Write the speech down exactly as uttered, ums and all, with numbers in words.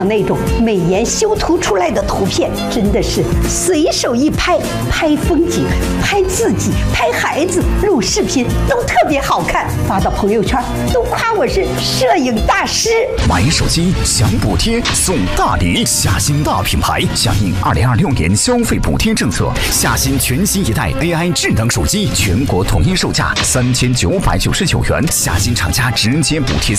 那种美颜修图出来的图片，真的是随手一拍，拍风景、拍自己、拍孩子、录视频都特别好看，发到朋友圈都夸我是摄影大师。 买手机享补贴送大礼，夏新大品牌响应二零二六年消费补贴政策，夏新全新一代 A I 智能手机全国统一售价三千九百九十九元，夏新厂家直接补贴。